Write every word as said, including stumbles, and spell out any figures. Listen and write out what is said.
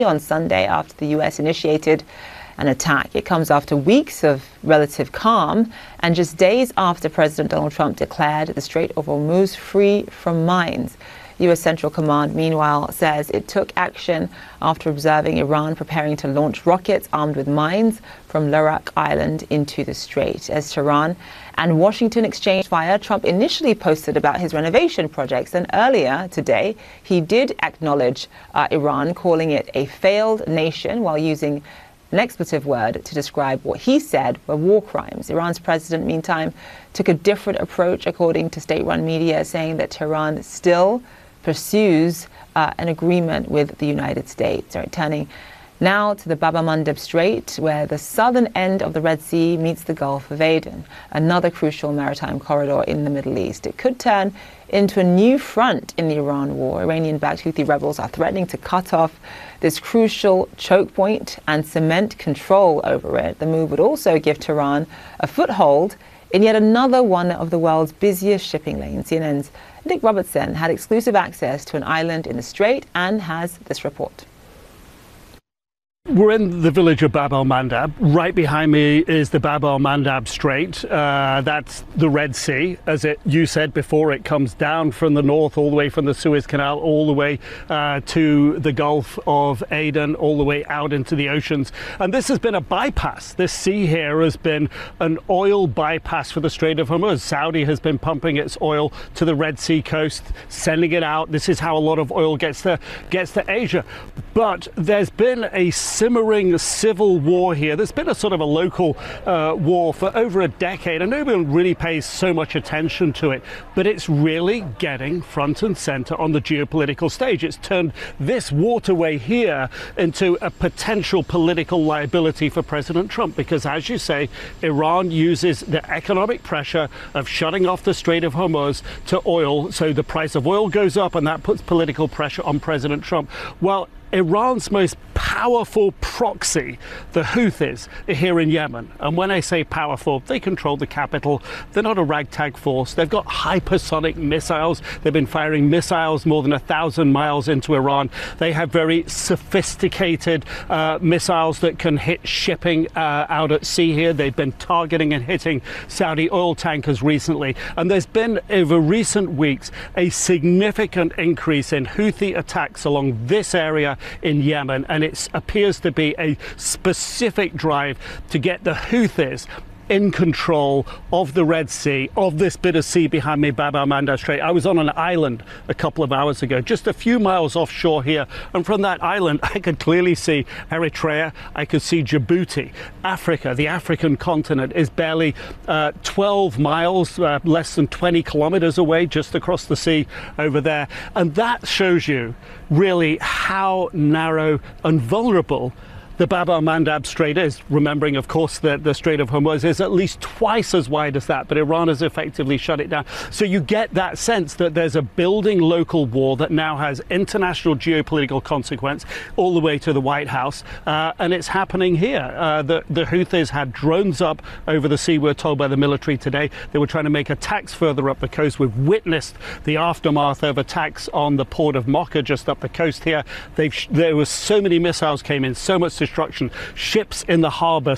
on Sunday after the U S initiated an attack. It comes after weeks of relative calm and just days after President Donald Trump declared the Strait of Hormuz free from mines. U S Central Command, meanwhile, says it took action after observing Iran preparing to launch rockets armed with mines from Larak Island into the strait. As Tehran and Washington exchanged fire, Trump initially posted about his renovation projects, and earlier today he did acknowledge uh, Iran, calling it a failed nation, while using an expletive word to describe what he said were war crimes. Iran's president, meantime, took a different approach, according to state-run media, saying that Tehran still pursues uh, an agreement with the United States. Right, turning now to the Bab el-Mandeb Strait, where the southern end of the Red Sea meets the Gulf of Aden, another crucial maritime corridor in the Middle East. It could turn into a new front in the Iran war. Iranian-backed Houthi rebels are threatening to cut off this crucial choke point and cement control over it. The move would also give Tehran a foothold in yet another one of the world's busiest shipping lanes. C N N's Nick Robertson had exclusive access to an island in the strait and has this report. We're in the village of Bab el-Mandeb. Right behind me is the Bab el-Mandeb Strait. Uh, that's the Red Sea. As it, you said before, it comes down from the north, all the way from the Suez Canal, all the way uh, to the Gulf of Aden, all the way out into the oceans. And this has been a bypass. This sea here has been an oil bypass for the Strait of Hormuz. Saudi has been pumping its oil to the Red Sea coast, sending it out. This is how a lot of oil gets to, gets to Asia. But there's been a simmering civil war here. There's been a sort of a local uh, war for over a decade, and no one really pays so much attention to it, but it's really getting front and center on the geopolitical stage. It's turned this waterway here into a potential political liability for President Trump, because, as you say, Iran uses the economic pressure of shutting off the Strait of Hormuz to oil, so the price of oil goes up, and that puts political pressure on President Trump. Well, Iran's most powerful proxy, the Houthis, are here in Yemen. And when I say powerful, they control the capital. They're not a ragtag force. They've got hypersonic missiles. They've been firing missiles more than a thousand miles into Iran. They have very sophisticated uh, missiles that can hit shipping uh, out at sea here. They've been targeting and hitting Saudi oil tankers recently. And there's been, over recent weeks, a significant increase in Houthi attacks along this area in Yemen, and it appears to be a specific drive to get the Houthis in control of the Red Sea, of this bit of sea behind me, Bab el-Mandeb Strait. I was on an island a couple of hours ago, just a few miles offshore here, and from that island I could clearly see Eritrea, I could see Djibouti. Africa, the African continent, is barely uh, twelve miles, uh, less than twenty kilometers away, just across the sea over there. And that shows you really how narrow and vulnerable the Bab el-Mandeb Strait is, remembering, of course, that the Strait of Hormuz is at least twice as wide as that, but Iran has effectively shut it down. So you get that sense that there's a building local war that now has international geopolitical consequence all the way to the White House, uh, and it's happening here. Uh, the, the Houthis had drones up over the sea, we're told by the military today. They were trying to make attacks further up the coast. We've witnessed the aftermath of attacks on the port of Mocha just up the coast here. They've, there were so many missiles came in, so much destruction. Ships in the harbour